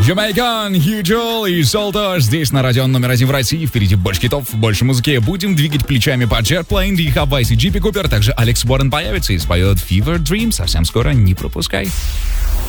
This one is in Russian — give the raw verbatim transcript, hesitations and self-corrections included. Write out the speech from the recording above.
Jamaican, Hugh Joel и Солтош здесь на радио номер один в России. Впереди больше хитов, больше музыки. Будем двигать плечами по Jetplane, D Hub Vice и Джипи Купер. Также Алекс Уоррен появится и споет Fever Dream. Совсем скоро, не пропускай.